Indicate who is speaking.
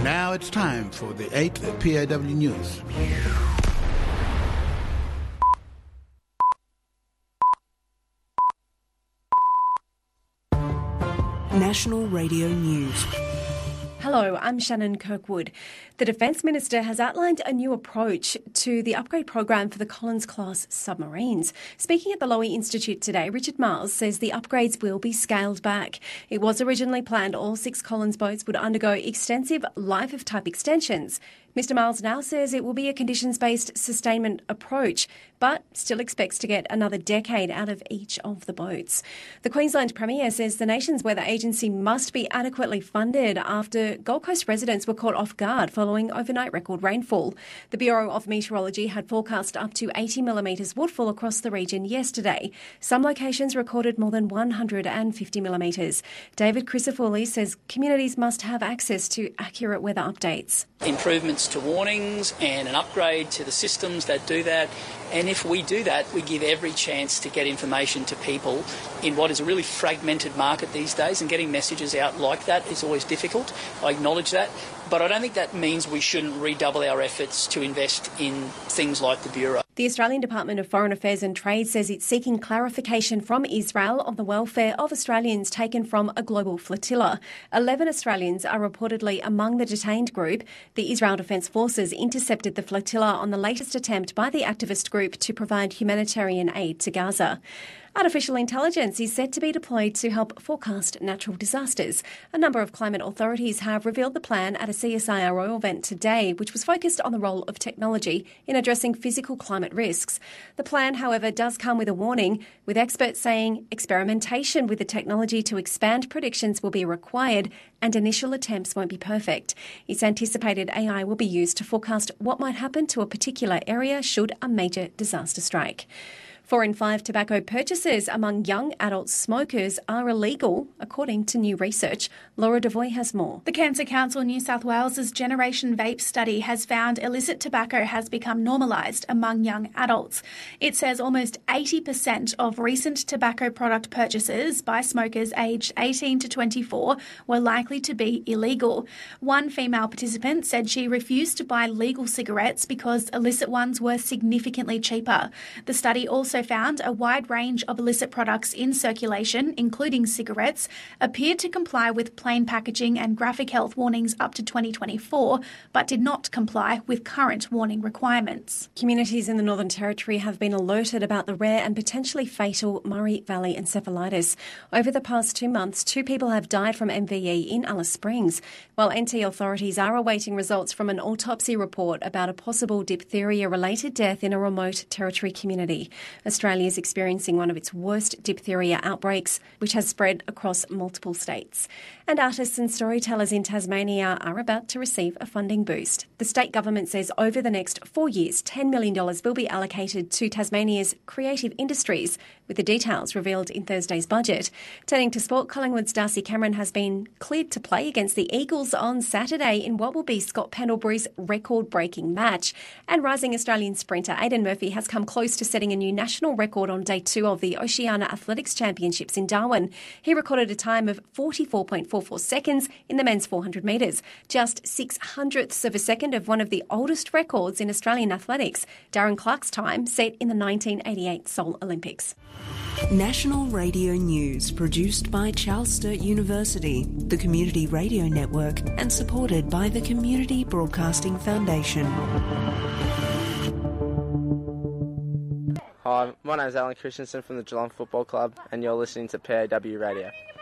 Speaker 1: Now it's time for the 8th PAW News.
Speaker 2: National Radio News.
Speaker 3: Hello, I'm Shannon Kirkwood. The Defence Minister has outlined a new approach to the upgrade program for the Collins-class submarines. Speaking at the Lowy Institute today, Richard Marles says the upgrades will be scaled back. It was originally planned all 6 Collins boats would undergo extensive life-of-type extensions. Mr Marles now says it will be a conditions-based sustainment approach, but still expects to get another decade out of each of the boats. The Queensland Premier says the nation's weather agency must be adequately funded after Gold Coast residents were caught off guard following overnight record rainfall. The Bureau of Meteorology had forecast up to 80 millimetres would fall across the region yesterday. Some locations recorded more than 150 millimetres. David Crisafulli says communities must have access to accurate weather updates.
Speaker 4: Improvements to warnings and an upgrade to the systems that do that. And if we do that, we give every chance to get information to people in what is a really fragmented market these days, and getting messages out like that is always difficult. I acknowledge that. But I don't think that means we shouldn't redouble our efforts to invest in things like the Bureau.
Speaker 3: The Australian Department of Foreign Affairs and Trade says it's seeking clarification from Israel on the welfare of Australians taken from a global flotilla. 11 Australians are reportedly among the detained group. The Israel Defence Forces intercepted the flotilla on the latest attempt by the activist group to provide humanitarian aid to Gaza. Artificial intelligence is set to be deployed to help forecast natural disasters. A number of climate authorities have revealed the plan at a CSIRO event today, which was focused on the role of technology in addressing physical climate risks. The plan, however, does come with a warning, with experts saying experimentation with the technology to expand predictions will be required and initial attempts won't be perfect. It's anticipated AI will be used to forecast what might happen to a particular area should a major disaster strike. 4 in 5 tobacco purchases among young adult smokers are illegal, according to new research. Laura Devoy has more.
Speaker 5: The Cancer Council New South Wales's Generation Vape study has found illicit tobacco has become normalised among young adults. It says almost 80% of recent tobacco product purchases by smokers aged 18 to 24 were likely to be illegal. One female participant said she refused to buy legal cigarettes because illicit ones were significantly cheaper. The study also found a wide range of illicit products in circulation, including cigarettes, appeared to comply with plain packaging and graphic health warnings up to 2024, but did not comply with current warning requirements.
Speaker 3: Communities in the Northern Territory have been alerted about the rare and potentially fatal Murray Valley encephalitis. Over the past 2 months, 2 people have died from MVE in Alice Springs, while NT authorities are awaiting results from an autopsy report about a possible diphtheria-related death in a remote Territory community. Australia is experiencing one of its worst diphtheria outbreaks, which has spread across multiple states. And artists and storytellers in Tasmania are about to receive a funding boost. The state government says over the next 4 years, $10 million will be allocated to Tasmania's creative industries, with the details revealed in Thursday's budget. Turning to sport, Collingwood's Darcy Cameron has been cleared to play against the Eagles on Saturday in what will be Scott Pendlebury's record-breaking match. And rising Australian sprinter Aidan Murphy has come close to setting a new national record on day 2 of the Oceania Athletics Championships in Darwin. He recorded a time of 44.44 seconds in the men's 400 metres, just 600ths of a second of one of the oldest records in Australian athletics, Darren Clark's time set in the 1988 Seoul Olympics.
Speaker 2: National Radio News, produced by Charles Sturt University, the Community Radio Network, and supported by the Community Broadcasting Foundation.
Speaker 6: Hi, my name is Alan Christensen from the Geelong Football Club, and you're listening to PAW Radio.